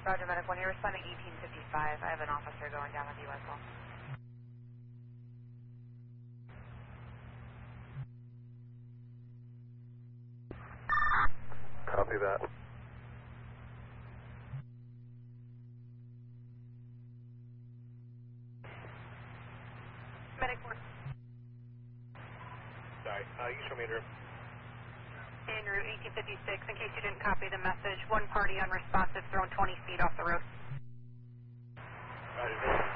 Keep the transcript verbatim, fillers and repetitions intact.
Roger, medic one, you're responding eighteen fifty-five. I have an officer going down with you as well. Copy that. Medic one. Sorry, uh, you show me the room. En route eighteen fifty-six, in case you didn't copy the message, one party unresponsive thrown twenty feet off the road. Roger,